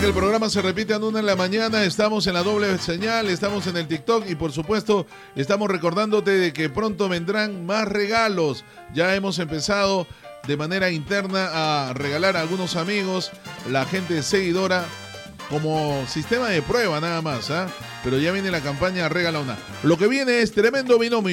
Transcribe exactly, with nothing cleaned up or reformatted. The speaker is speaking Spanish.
que el programa se repite a una en la mañana. Estamos en la doble señal, estamos en el TikTok y por supuesto estamos recordándote de que pronto vendrán más regalos. Ya hemos empezado de manera interna a regalar a algunos amigos, la gente seguidora, como sistema de prueba nada más, ¿eh? Pero ya viene la campaña Regala Una. Lo que viene es tremendo binomio.